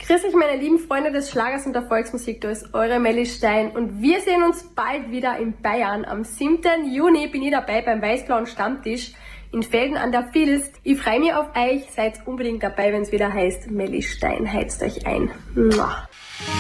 Grüß euch, meine lieben Freunde des Schlagers und der Volksmusik, da ist eure Melli Stein und wir sehen uns bald wieder in Bayern. Am 7. Juni bin ich dabei beim Weiß-Blauen Stammtisch in Velden an der Vilst. Ich freue mich auf euch, seid unbedingt dabei, wenn es wieder heißt Melli Stein, heizt euch ein. Mua.